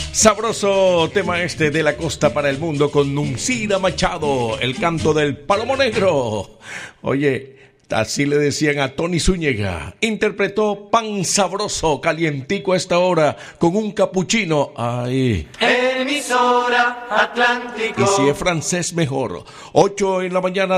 Sabroso tema este de la costa para el mundo con Nuncida Machado, el canto del Palomo Negro. Oye, así le decían a Tony Zúñiga. Interpretó Pan Sabroso, calientico a esta hora, con un capuchino. Ay. Emisora Atlántico. Y si es francés, mejor. 8 en la mañana.